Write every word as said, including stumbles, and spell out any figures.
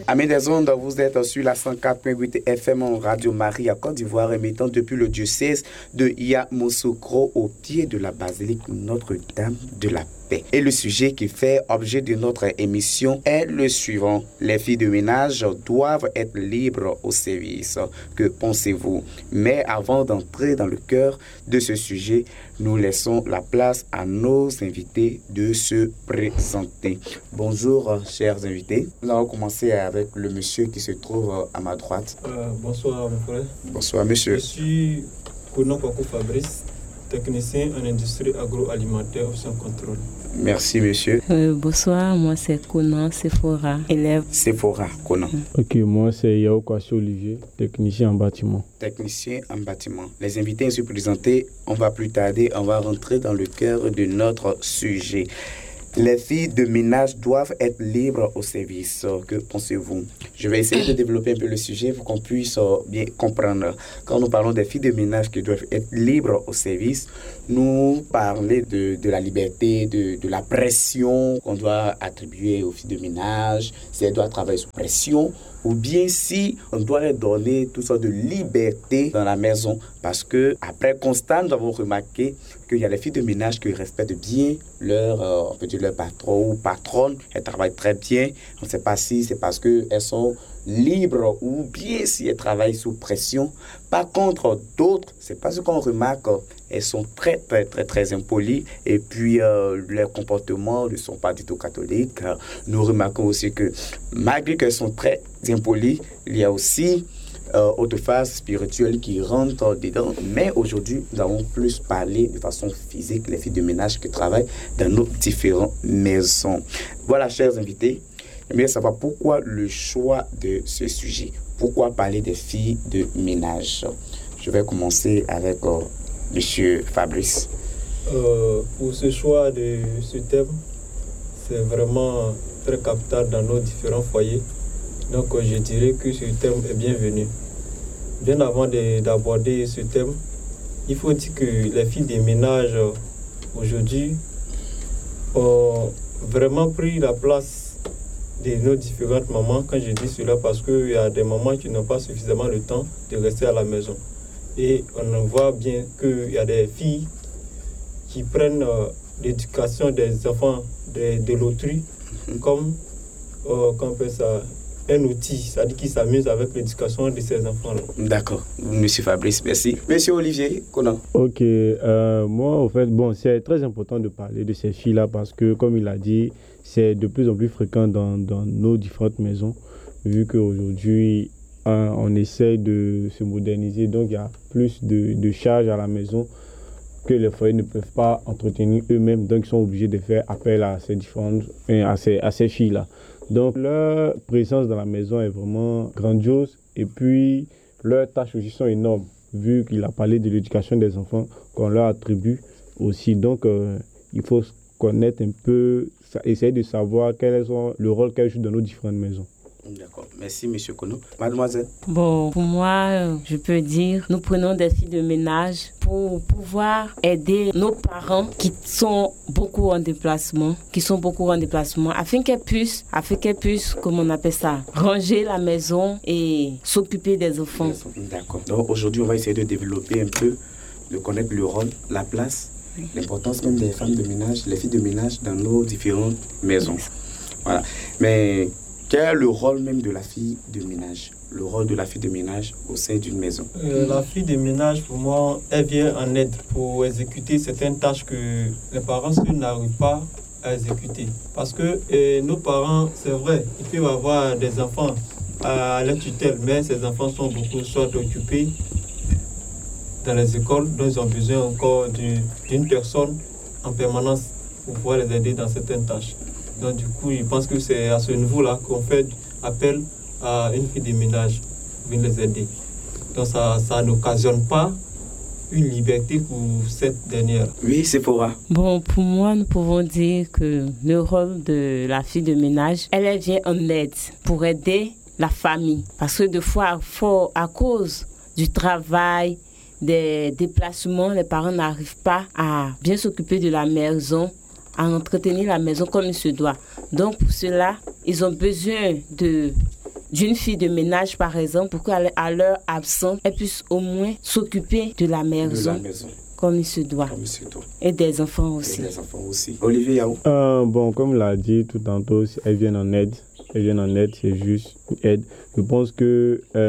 Amis des ondes, vous êtes sur la cent quatre virgule huit F M en Radio Marie à Côte d'Ivoire, émettant depuis le diocèse de Yamoussoukro au pied de la basilique Notre-Dame de la Paix. Et le sujet qui fait objet de notre émission est le suivant. Les filles de ménage doivent être libres au service. Que pensez-vous? Mais avant d'entrer dans le cœur de ce sujet, nous laissons la place à nos invités de se présenter. Bonjour, chers invités. Nous allons commencer avec le monsieur qui se trouve à ma droite. Euh, bonsoir, mon frère. Bonsoir, monsieur. Je suis Konan Kwaku Fabrice, technicien en industrie agroalimentaire option contrôle. Merci, monsieur. Euh, bonsoir, moi c'est Konan Sephora, élève. Sephora, Konan. Ok, moi c'est Yao Kwasi Olivier, technicien en bâtiment. Technicien en bâtiment. Les invités ainsi présentés, on va plus tarder, on va rentrer dans le cœur de notre sujet. Les filles de ménage doivent être libres au service. Que pensez-vous? Je vais essayer de développer un peu le sujet pour qu'on puisse bien comprendre. Quand nous parlons des filles de ménage qui doivent être libres au service, nous parlons de, de la liberté, de, de la pression qu'on doit attribuer aux filles de ménage, si elles doivent travailler sous pression, ou bien si on doit leur donner toutes sortes de liberté dans la maison. Parce que après constat, nous avons remarqué qu'il y a des filles de ménage qui respectent bien leur, euh, on peut dire leur patron ou patronne. Elles travaillent très bien. On ne sait pas si c'est parce qu'elles sont libres ou bien si elles travaillent sous pression. Par contre, d'autres, c'est parce qu'on remarque, elles sont très, très, très, très impolies et puis euh, leurs comportements ne sont pas du tout catholiques. Nous remarquons aussi que malgré qu'elles sont très impolies, il y a aussi euh, autre phase spirituelle qui rentre dedans. Mais aujourd'hui, nous avons plus parlé de façon physique les filles de ménage qui travaillent dans nos différentes maisons. Voilà, chers invités, j'aimerais savoir pourquoi le choix de ce sujet. Pourquoi parler des filles de ménage? Je vais commencer avec euh, Monsieur Fabrice. Euh, pour ce choix de ce thème, c'est vraiment très capital dans nos différents foyers. Donc euh, je dirais que ce thème est bienvenu. Bien avant de, d'aborder ce thème, il faut dire que les filles de ménage euh, aujourd'hui ont vraiment pris la place de nos différentes mamans. Quand je dis cela, parce qu'il y a des mamans qui n'ont pas suffisamment le temps de rester à la maison. Et on voit bien qu'il y a des filles qui prennent euh, l'éducation des enfants de, de l'autrui comme euh, qu'on appelle ça, un outil, c'est-à-dire qu'ils s'amusent avec l'éducation de ces enfants-là. D'accord, Monsieur Fabrice, merci. Monsieur Olivier, Konan. Ok, euh, moi, en fait, bon, c'est très important de parler de ces filles-là parce que, comme il a dit, c'est de plus en plus fréquent dans, dans nos différentes maisons, vu qu'aujourd'hui, hein, on essaie de se moderniser, donc il y a plus de, de charges à la maison que les foyers ne peuvent pas entretenir eux-mêmes, donc ils sont obligés de faire appel à ces différentes, à ces, à ces filles-là. Donc leur présence dans la maison est vraiment grandiose et puis leurs tâches aussi sont énormes, vu qu'il a parlé de l'éducation des enfants qu'on leur attribue aussi. Donc euh, il faut connaître un peu, essayer de savoir quel est le rôle qu'elles jouent dans nos différentes maisons. D'accord, merci Monsieur Kono. Mademoiselle. Bon, pour moi, je peux dire, nous prenons des filles de ménage pour pouvoir aider nos parents qui sont beaucoup en déplacement, qui sont beaucoup en déplacement, afin qu'elles puissent, afin qu'elles puissent, comme on appelle ça, ranger la maison et s'occuper des enfants. D'accord. Donc aujourd'hui, on va essayer de développer un peu, de connaître le rôle, la place, l'importance même des femmes de ménage, les filles de ménage dans nos différentes maisons. Voilà. Mais quel est le rôle même de la fille de ménage? Le rôle de la fille de ménage au sein d'une maison? Euh, la fille de ménage, pour moi, elle vient en aide pour exécuter certaines tâches que les parents n'arrivent pas à exécuter. Parce que euh, nos parents, c'est vrai, ils peuvent avoir des enfants à la tutelle, mais ces enfants sont beaucoup soit occupés dans les écoles, donc ils ont besoin encore d'une, d'une personne en permanence pour pouvoir les aider dans certaines tâches. Donc du coup, je pense que c'est à ce niveau-là qu'on fait appel à une fille de ménage pour venir les aider. Donc ça, ça n'occasionne pas une liberté pour cette dernière. Oui, c'est pour moi. Bon, pour moi, nous pouvons dire que le rôle de la fille de ménage, elle vient en aide pour aider la famille. Parce que des fois, faut, à cause du travail, des déplacements, les parents n'arrivent pas à bien s'occuper de la maison, à entretenir la maison comme il se doit. Donc pour cela, ils ont besoin de d'une fille de ménage, par exemple, pour qu'à l'heure absente, elle puisse au moins s'occuper de la maison. De la maison. Comme il se doit. Comme il se doit. Et des enfants aussi. Et des enfants aussi. Olivier Yao. Euh, bon, comme l'a dit tout tantôt, elles viennent en aide. Elles viennent en aide, c'est juste une aide. Je pense que... Euh,